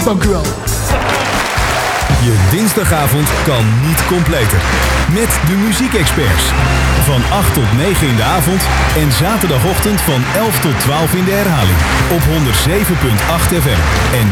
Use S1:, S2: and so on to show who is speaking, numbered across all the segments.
S1: Dank u wel.
S2: Je dinsdagavond kan niet completer. Met de muziekexperts. Van 8 tot 9 in de avond en zaterdagochtend van 11 tot 12 in de herhaling. Op 107.8 FM en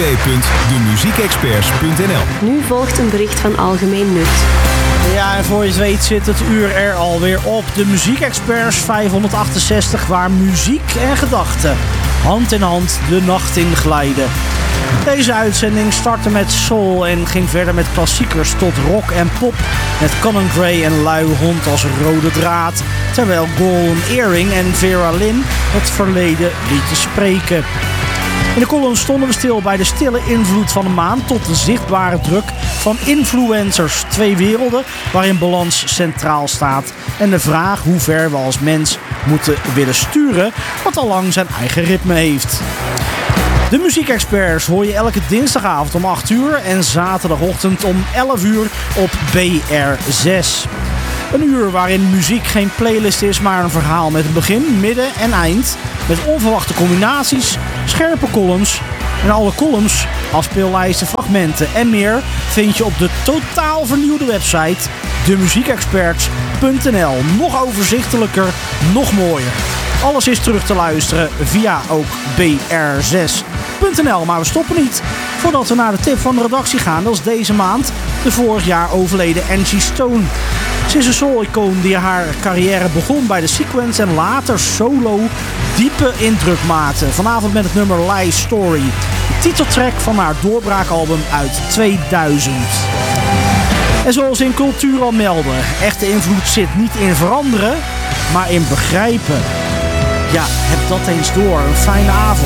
S2: www.demuziekexperts.nl.
S3: Nu volgt een bericht van Algemeen Nut.
S4: Ja, en voor je het weet zit het uur er alweer op. De Muziekexperts 568, waar muziek en gedachten hand in hand de nacht in glijden. Deze uitzending startte met soul en ging verder met klassiekers tot rock en pop. Met Conan Gray en Lui Hond als rode draad. Terwijl Golden Earring en Vera Lynn het verleden lieten spreken. In de column stonden we stil bij de stille invloed van de maan tot de zichtbare druk van influencers. 2 werelden waarin balans centraal staat. En de vraag hoe ver we als mens moeten willen sturen, wat al lang zijn eigen ritme heeft. De Muziekexperts hoor je elke dinsdagavond om 8 uur en zaterdagochtend om 11 uur op BR6. Een uur waarin muziek geen playlist is, maar een verhaal met een begin, midden en eind. Met onverwachte combinaties, scherpe columns en alle columns, afspeellijsten, fragmenten en meer vind je op de totaal vernieuwde website demuziekexperts.nl. Nog overzichtelijker, nog mooier. Alles is terug te luisteren via ook br6.nl. Maar we stoppen niet voordat we naar de tip van de redactie gaan. Dat is deze maand de vorig jaar overleden Angie Stone. Ze is een soul-icoon die haar carrière begon bij de Sequence en later solo diepe indruk maakte. Vanavond met het nummer Lie Story. De titeltrack van haar doorbraakalbum uit 2000. En zoals in cultuur al melden, echte invloed zit niet in veranderen, maar in begrijpen. Ja, heb dat eens door. Een fijne avond.